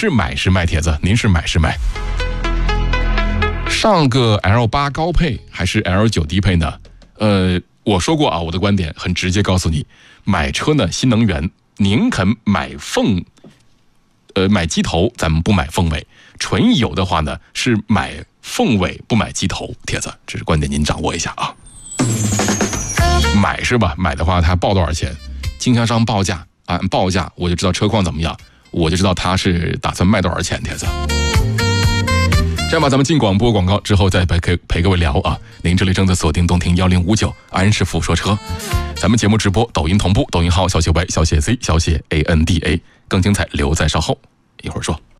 是买是卖？帖子，您是买是卖？上个 L8 高配还是 L9 低配呢？我说过啊，我的观点很直接，告诉你，买车呢，新能源宁肯买机头，咱们不买凤尾。纯油的话呢，是买凤尾不买机头。帖子，这是观点，您掌握一下啊。买是吧？买的话，它报多少钱？经销商报价，按报价我就知道车况怎么样，我就知道他是打算卖多少钱。帖子。这样吧，咱们进广播广告之后再陪各位聊啊。您这里正在锁定动听1059安师傅说车，咱们节目直播，抖音同步，抖音号小写 Y 小写 Z 小写 ANDA， 更精彩留在稍后，一会儿说。